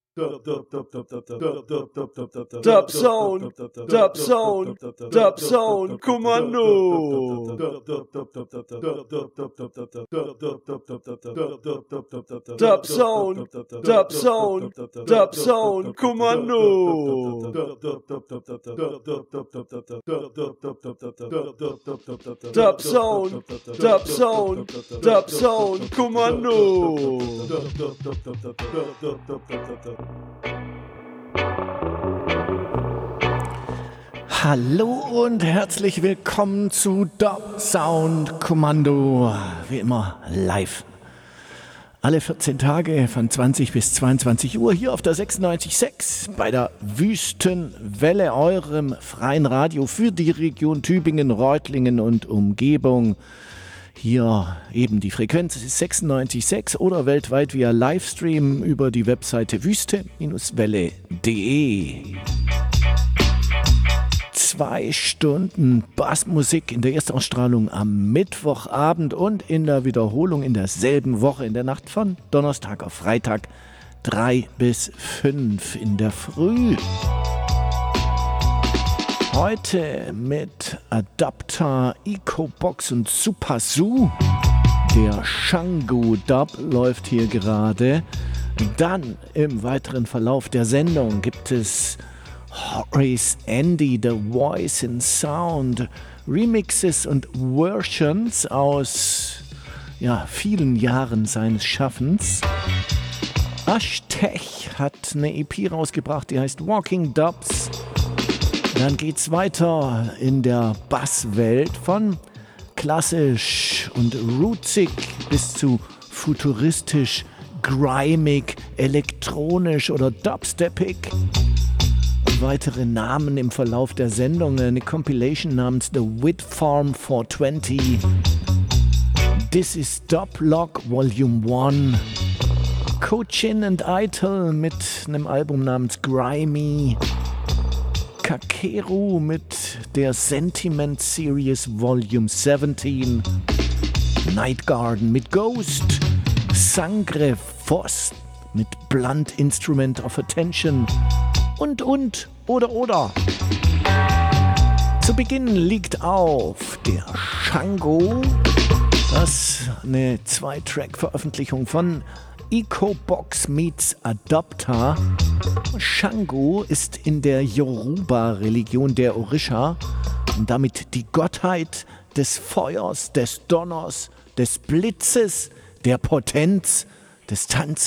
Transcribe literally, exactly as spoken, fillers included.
Dub Sound, Dub Sound, Dub Sound, Kommando. Dub Sound, Dub Sound, Dub Sound, Kommando. Dub Sound, Dub Sound, Dub Sound, Kommando. Hallo und herzlich willkommen zu Dub Sound Kommando, wie immer live. Alle vierzehn Tage von zwanzig bis zweiundzwanzig Uhr hier auf der sechsundneunzig Komma sechs bei der Wüstenwelle, eurem freien Radio für die Region Tübingen, Reutlingen und Umgebung. Hier eben die Frequenz ist sechsundneunzig Komma sechs oder weltweit via Livestream über die Webseite wüste Welle punkt de. Zwei Stunden Bassmusik in der Erstausstrahlung am Mittwochabend und in der Wiederholung in derselben Woche, in der Nacht von Donnerstag auf Freitag, drei bis fünf in der Früh. Heute mit Adapter, Ecobox und Super Zoo. Der Shango Dub läuft hier gerade. Dann im weiteren Verlauf der Sendung gibt es Horace Andy, The Voice in Sound, Remixes und Versions aus ja, vielen Jahren seines Schaffens. Ashtech hat eine E P rausgebracht, die heißt Walking Dubs. Dann geht's weiter in der Basswelt von klassisch und rootsig bis zu futuristisch, grimig, elektronisch oder dubsteppig. Weitere Namen im Verlauf der Sendung, eine Compilation namens The Wit Farm four twenty. This is Dublock Volume one. Cochin and Eitel mit einem Album namens Grimy. Kakeru mit der Sentiment Series Volume seventeen. Night Garden mit Ghost. Sangre Voss mit Blunt Instrument of Attention. Und, und, oder, oder. Zu Beginn liegt auf der Shango, das eine Zwei-Track-Veröffentlichung von Ecobox meets Adapter. Shango ist in der Yoruba-Religion der Orisha und damit die Gottheit des Feuers, des Donners, des Blitzes, der Potenz, des Tanzes